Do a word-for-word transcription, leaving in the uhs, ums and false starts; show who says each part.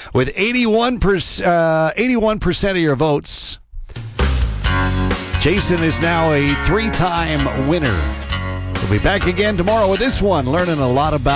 Speaker 1: With eighty-one percent, uh, eighty-one percent of your votes, Jason is now a three-time winner. We'll be back again tomorrow with this one, learning a lot about